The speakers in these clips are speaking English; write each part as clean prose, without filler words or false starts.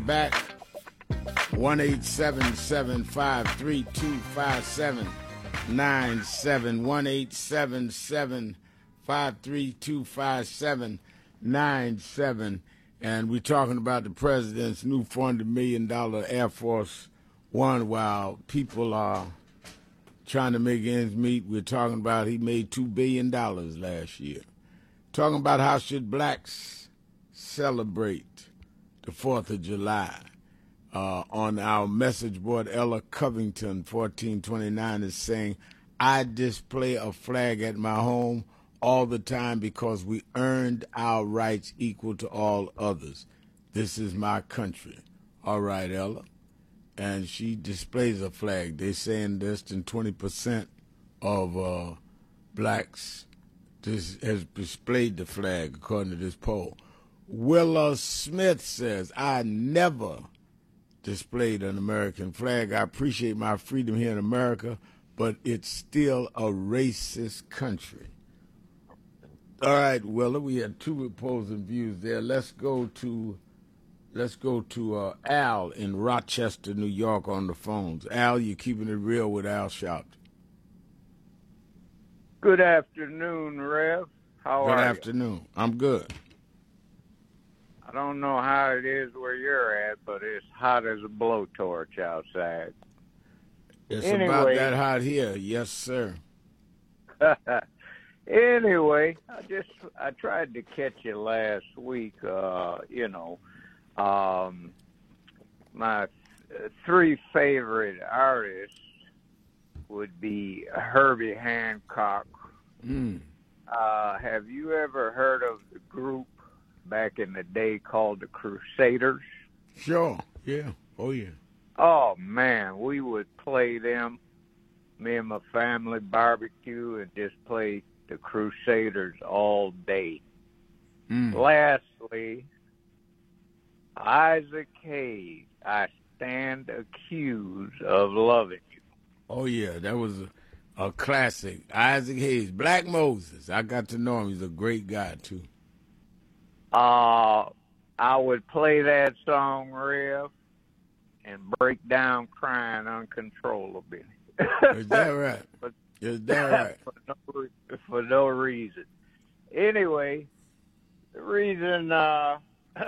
back. 1-877-532-5797. 1-877-532-5797. And we're talking about the president's new $400 million Air Force One while people are trying to make ends meet. We're talking about he made $2 billion last year. Talking about how should blacks celebrate the 4th of July. On our message board, Ella Covington, 1429, is saying, I display a flag at my home all the time because we earned our rights equal to all others. This is my country. All right, Ella. And she displays a flag. They're saying less than 20% of blacks has displayed the flag, according to this poll. Willa Smith says, I never displayed an American flag. I appreciate my freedom here in America, but it's still a racist country. All right, Willa, we had two opposing views there. Let's go to Al in Rochester, New York on the phones. Al, you're keeping it real with Al Sharpton. Good afternoon, Rev. How are you? Good afternoon. I'm good. I don't know how it is where you're at, but it's hot as a blowtorch outside. It's about that hot here. Yes, sir. Anyway, I tried to catch you last week. My three favorite artists would be Herbie Hancock. Have you ever heard of the group back in the day called the Crusaders? Sure, yeah. Oh, yeah. Oh, man, we would play them, me and my family barbecue, and just play the Crusaders all day. Lastly, Isaac Hayes, I stand accused of loving you. Oh, yeah, that was a classic. Isaac Hayes, Black Moses. I got to know him. He's a great guy, too. I would play that song, Rev, and break down crying uncontrollably. Is that right? Is that right? For no reason. Anyway, the reason I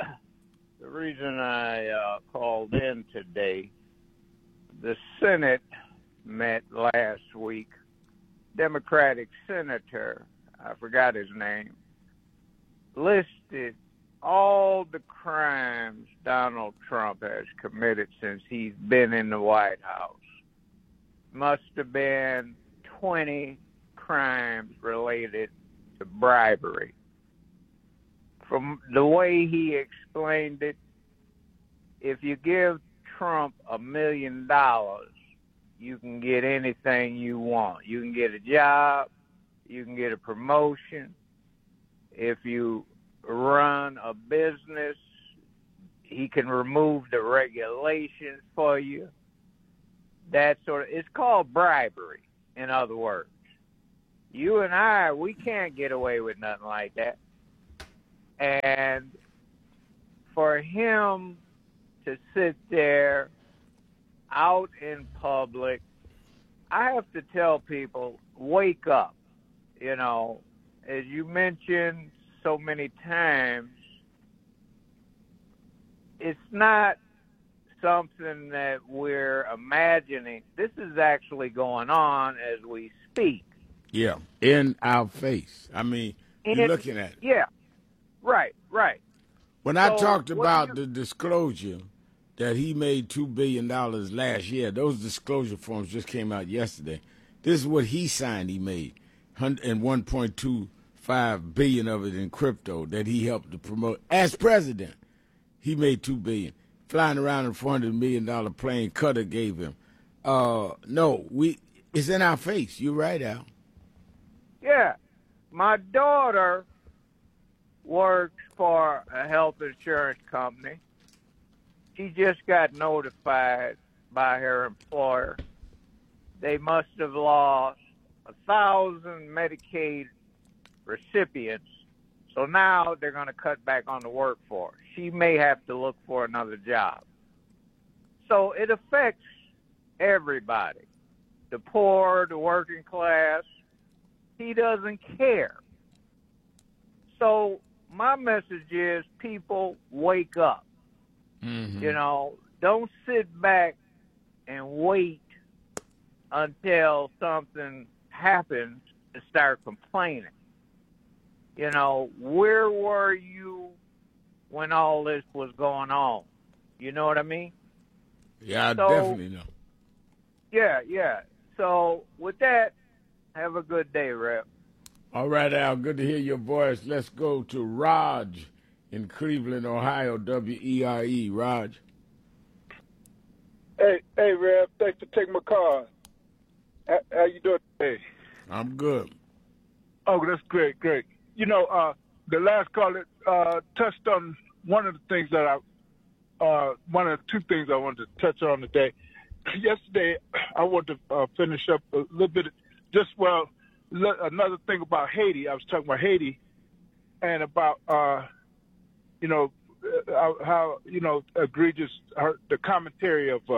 called in today, the Senate met last week. Democratic senator, I forgot his name, listed all the crimes Donald Trump has committed since he's been in the White House. Must have been 20 crimes related to bribery. From the way he explained it, if you give Trump $1 million, you can get anything you want. You can get a job, you can get a promotion. If you run a business, he can remove the regulations for you. It's called bribery, in other words. You and I, we can't get away with nothing like that. And for him to sit there out in public, I have to tell people, wake up. You know, as you mentioned so many times, it's not something that we're imagining. This is actually going on as we speak. Yeah, in our face. I mean, you're looking at it. Yeah, right. When I talked about the disclosure that he made $2 billion last year, those disclosure forms just came out yesterday. This is what he signed he made, and $1.25 billion of it in crypto that he helped to promote. As president, he made $2 billion. Flying around in a $400 million plane Qatar gave him. It's in our face. You're right, Al. Yeah. My daughter works for a health insurance company. She just got notified by her employer. They must have lost 1,000 Medicaid recipients So now they're going to cut back on the workforce. She may have to look for another job. So it affects everybody, the poor, the working class. He doesn't care. So my message is, people, wake up. Mm-hmm. You know, don't sit back and wait until something happens to start complaining. You know, where were you when all this was going on? You know what I mean? Yeah, I definitely know. Yeah. So with that, have a good day, Rep. All right, Al, good to hear your voice. Let's go to Raj in Cleveland, Ohio, WERE. Raj. Hey, Rev. Thanks for taking my call. How you doing today? I'm good. Oh, that's great. You know, the last caller touched on one of the things that one of the two things I wanted to touch on today. Yesterday, I wanted to finish up a little bit, another thing about Haiti. I was talking about Haiti and about, you know, how, you know, egregious the commentary of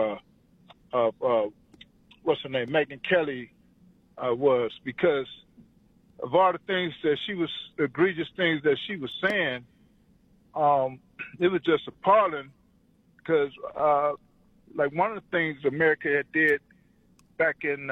what's her name, Megyn Kelly was, because of all the things that egregious things that she was saying. It was just appalling because, like, one of the things America had did back in,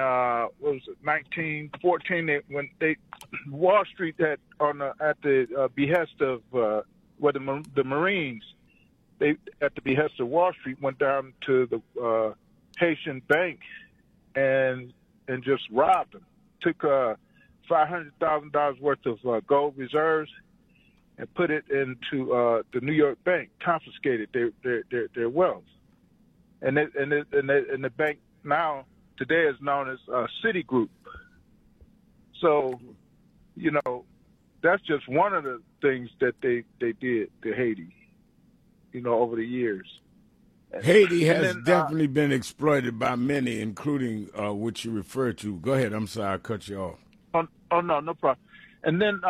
1914, when Wall Street had at the behest of the Marines, they, at the behest of Wall Street, went down to the Haitian bank and just robbed them. Took $500,000 worth of gold reserves and put it into the New York bank, confiscated their wealth. And the bank now today is known as Citigroup. So, you know, that's just one of the things that they did to Haiti, you know, over the years. Haiti has definitely been exploited by many, including what you referred to. Go ahead. I'm sorry I cut you off. Oh no problem. And then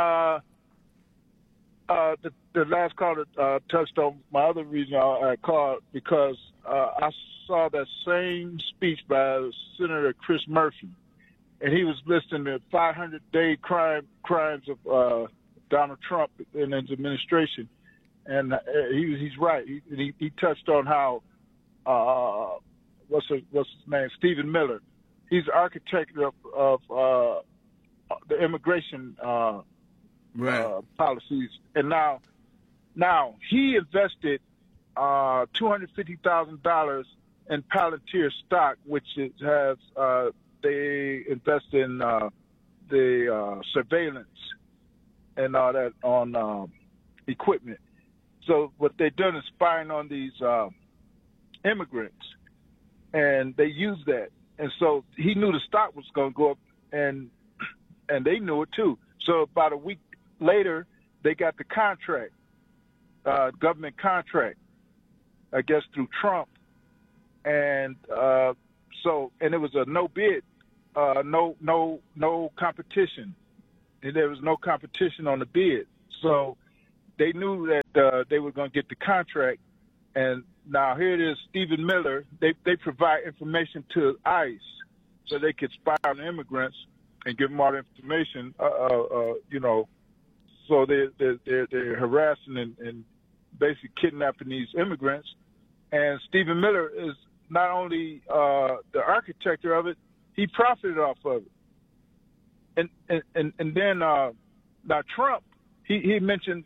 the last caller touched on my other reason I called, because I saw that same speech by Senator Chris Murphy, and he was listing the 500-day crimes of Donald Trump and his administration, and he's right. He touched on how what's his name, Stephen Miller. He's the architect of the immigration policies, and now he invested $250,000 in Palantir stock, which has they invest in the surveillance and all that on equipment. So what they're doing is spying on these immigrants, and they use that. And so he knew the stock was going to go up, and they knew it too. So about a week later, they got the contract, government contract, I guess through Trump, and it was a no bid, no competition, and there was no competition on the bid. So they knew that they were going to get the contract, and now here it is, Stephen Miller. They provide information to ICE so they could spy on the immigrants and give them all the information. You know, so they're harassing and basically kidnapping these immigrants. And Stephen Miller is not only the architect of it, he profited off of it. And then now Trump, he mentioned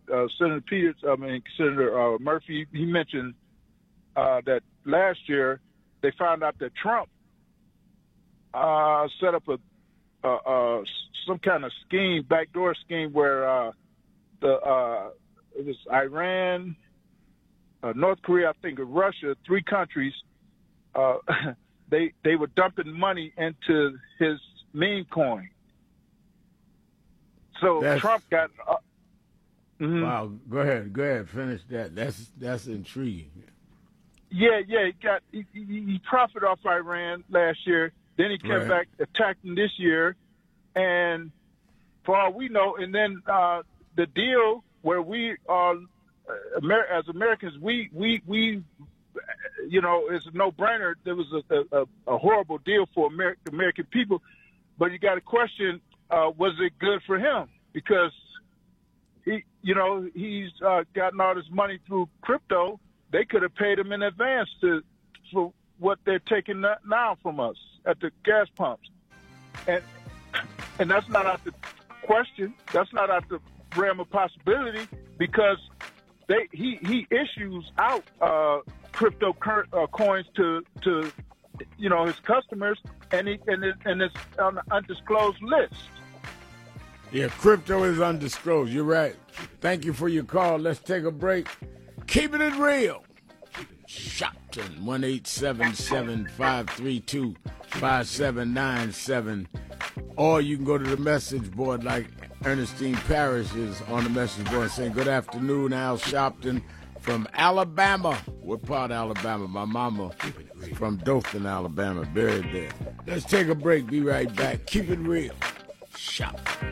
Senator Murphy. He mentioned that last year they found out that Trump set up some kind of scheme, backdoor scheme, where it was Iran, North Korea, I think, and Russia, three countries. They were dumping money into his meme coin. So Trump got. Wow, go ahead, finish that. That's intriguing. Yeah, he profited off Iran last year. Then he came back, attacked him this year, and for all we know, and then the deal where we are, as Americans, we you know, it's a no-brainer. There was a horrible deal for American people, but you got to question, was it good for him? Because he's gotten all this money through crypto. They could have paid him in advance for what they're taking now from us at the gas pumps, and that's not out the question. That's not out the realm of possibility, because he issues out crypto coins to his customers, and it's on an undisclosed list. Yeah, crypto is undisclosed. You're right. Thank you for your call. Let's take a break. Keeping it real. Shopton, 1-877-532-5797. Or you can go to the message board like Ernestine Parrish is on the message board saying, good afternoon, Al Shopton from Alabama. What part of Alabama? My mama from Dothan, Alabama, buried there. Let's take a break. Be right back. Keep it real. Shopton.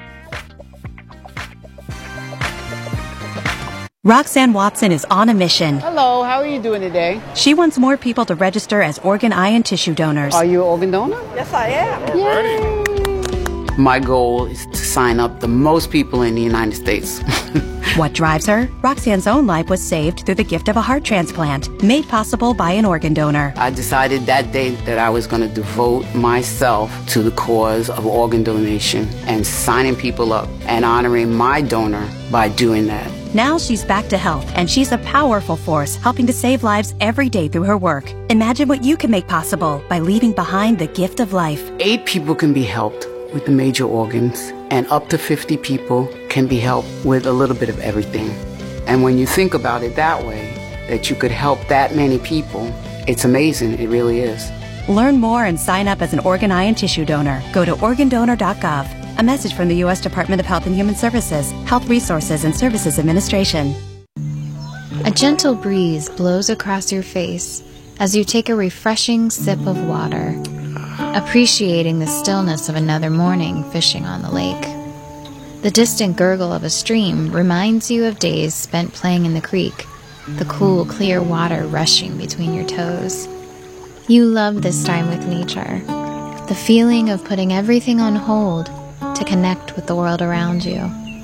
Roxanne Watson is on a mission. Hello, how are you doing today? She wants more people to register as organ, eye, and tissue donors. Are you an organ donor? Yes, I am. Yay! My goal is to sign up the most people in the United States. What drives her? Roxanne's own life was saved through the gift of a heart transplant, made possible by an organ donor. I decided that day that I was going to devote myself to the cause of organ donation and signing people up and honoring my donor by doing that. Now she's back to health, and she's a powerful force helping to save lives every day through her work. Imagine what you can make possible by leaving behind the gift of life. 8 people can be helped with the major organs, and up to 50 people can be helped with a little bit of everything. And when you think about it that way, that you could help that many people, it's amazing. It really is. Learn more and sign up as an organ, eye, and tissue donor. Go to organdonor.gov. A message from the U.S. Department of Health and Human Services, Health Resources and Services Administration. A gentle breeze blows across your face as you take a refreshing sip of water, appreciating the stillness of another morning fishing on the lake. The distant gurgle of a stream reminds you of days spent playing in the creek, the cool, clear water rushing between your toes. You love this time with nature, the feeling of putting everything on hold to connect with the world around you.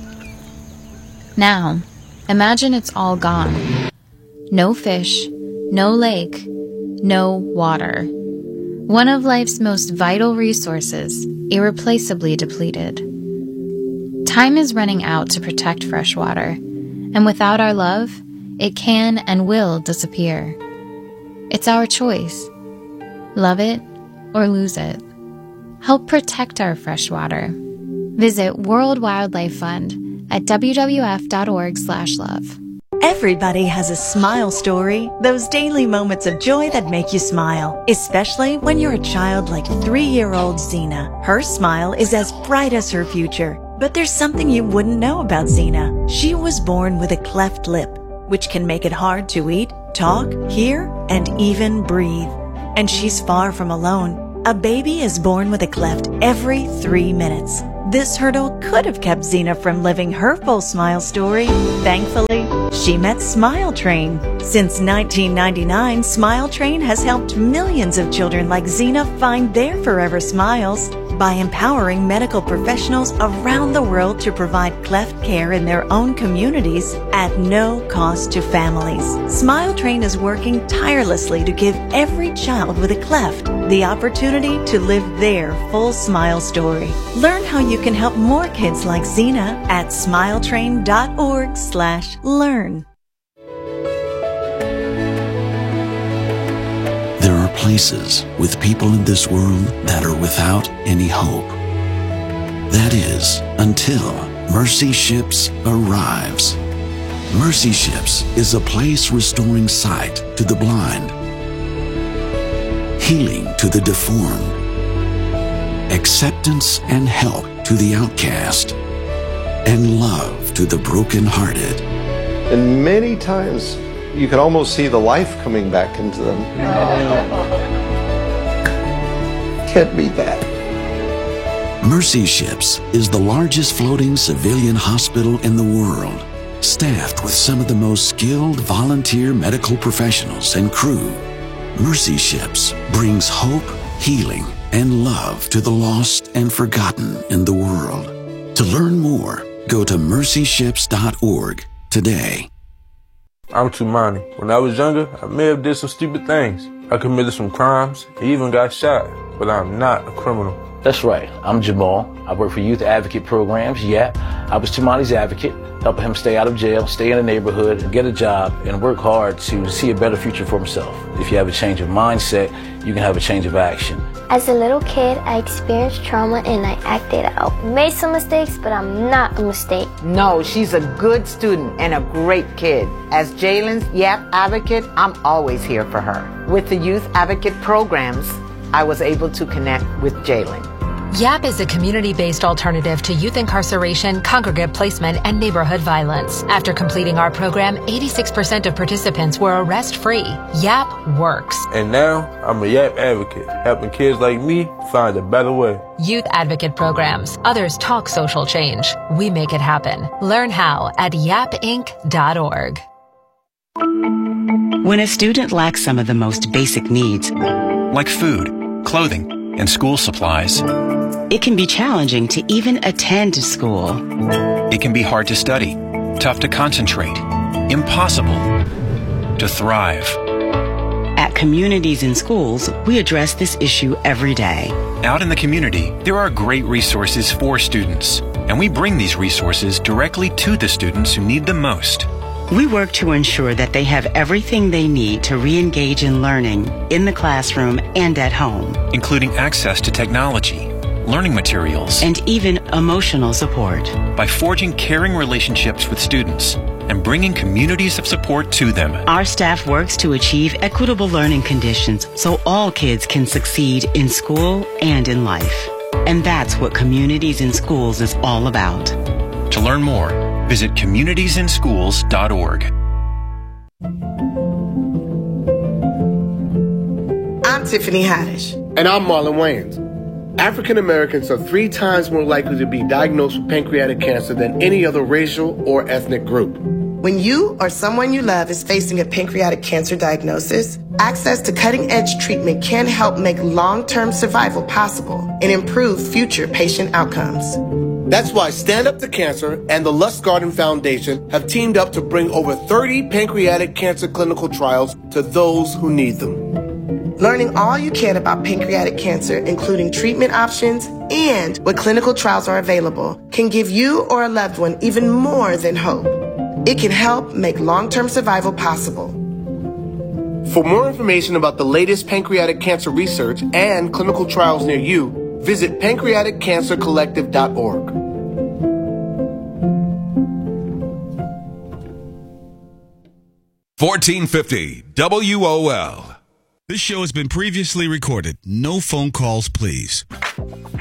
Now, imagine it's all gone. No fish, no lake, no water. One of life's most vital resources, irreplaceably depleted. Time is running out to protect fresh water, and without our love, it can and will disappear. It's our choice. Love it or lose it. Help protect our fresh water. Visit World Wildlife Fund at wwf.org/love. Everybody has a smile story, those daily moments of joy that make you smile, especially when you're a child like 3-year-old Zena. Her smile is as bright as her future, but there's something you wouldn't know about Zena. She was born with a cleft lip, which can make it hard to eat, talk, hear, and even breathe. And she's far from alone. A baby is born with a cleft every 3 minutes. This hurdle could have kept Zena from living her full smile story. Thankfully, she met Smile Train. Since 1999, Smile Train has helped millions of children like Zena find their forever smiles by empowering medical professionals around the world to provide cleft care in their own communities at no cost to families. Smile Train is working tirelessly to give every child with a cleft the opportunity to live their full smile story. Learn how you can help more kids like Zena at smiletrain.org/learn. There are places with people in this world that are without any hope. That is, until Mercy Ships arrives. Mercy Ships is a place restoring sight to the blind, healing to the deformed, acceptance and help to the outcast, and love to the brokenhearted. And many times you can almost see the life coming back into them. Can't beat that. Mercy Ships is the largest floating civilian hospital in the world, staffed with some of the most skilled volunteer medical professionals and crew. Mercy Ships brings hope, healing, and love to the lost and forgotten in the world. To learn more, go to mercyships.org today. I'm Tumani. When I was younger, I may have did some stupid things. I committed some crimes, even got shot, but I'm not a criminal. That's right. I'm Jamal. I work for Youth Advocate Programs, YAP. I was Tumani's advocate, helping him stay out of jail, stay in the neighborhood, get a job, and work hard to see a better future for himself. If you have a change of mindset, you can have a change of action. As a little kid, I experienced trauma and I acted out. Made some mistakes, but I'm not a mistake. No, she's a good student and a great kid. As Jalen's YAP advocate, I'm always here for her. With the Youth Advocate Programs, I was able to connect with Jalen. YAP is a community-based alternative to youth incarceration, congregate placement, and neighborhood violence. After completing our program, 86% of participants were arrest-free. YAP works. And now, I'm a YAP advocate, helping kids like me find a better way. Youth Advocate Programs. Others talk social change. We make it happen. Learn how at yapinc.org. When a student lacks some of the most basic needs, like food, clothing, and school supplies, it can be challenging to even attend school. It can be hard to study, tough to concentrate, impossible to thrive. At Communities in Schools, we address this issue every day. Out in the community, there are great resources for students, and we bring these resources directly to the students who need them most. We work to ensure that they have everything they need to re-engage in learning in the classroom and at home, including access to technology, learning materials, and even emotional support. By forging caring relationships with students and bringing communities of support to them, our staff works to achieve equitable learning conditions so all kids can succeed in school and in life. And that's what Communities in Schools is all about. To learn more, visit communitiesinschools.org. I'm Tiffany Haddish. And I'm Marlon Wayans. African Americans are 3 times more likely to be diagnosed with pancreatic cancer than any other racial or ethnic group. When you or someone you love is facing a pancreatic cancer diagnosis, access to cutting-edge treatment can help make long-term survival possible and improve future patient outcomes. That's why Stand Up to Cancer and the Lustgarten Foundation have teamed up to bring over 30 pancreatic cancer clinical trials to those who need them. Learning all you can about pancreatic cancer, including treatment options and what clinical trials are available, can give you or a loved one even more than hope. It can help make long-term survival possible. For more information about the latest pancreatic cancer research and clinical trials near you, visit pancreaticcancercollective.org. $14.50 WOL. This show has been previously recorded. No phone calls, please.